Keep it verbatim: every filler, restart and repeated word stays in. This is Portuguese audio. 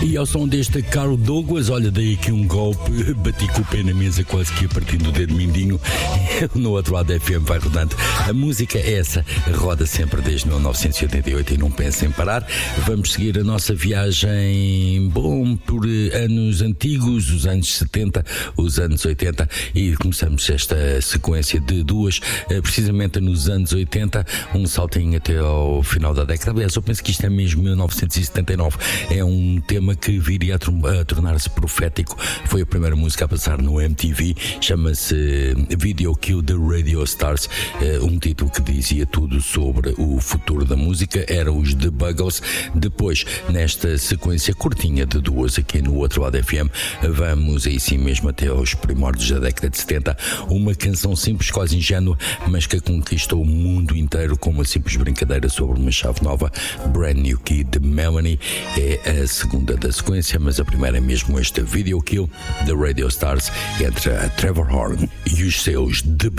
E ao som deste Carl Douglas, olha, dei aqui um golpe, bati com o pé na mesa quase que a partir do dedo mindinho. No outro lado da F M vai rodando. A música é essa, roda sempre desde mil novecentos e oitenta e oito e não pensa em parar. Vamos seguir a nossa viagem, bom, por anos antigos, os anos setenta, os anos oitenta, e começamos esta sequência de duas, precisamente nos anos oitenta, um saltinho até ao final da década. Aliás, eu penso que isto é mesmo mil novecentos e setenta e nove. É um tema que viria a, a tornar-se profético. Foi a primeira música a passar no M T V. Chama-se Video Kill the Radio Stars. Um título que dizia tudo sobre o futuro da música. Eram os The Buggles. Depois, nesta sequência curtinha de duas aqui no outro lado da F M, vamos aí sim mesmo até aos primórdios da década de setenta. Uma canção simples, quase ingênua, mas que conquistou o mundo inteiro com uma simples brincadeira sobre uma chave nova. Brand New Key de Melanie é a segunda da sequência, mas a primeira é mesmo esta Video Kill The Radio Stars, entre a Trevor Horn e os seus The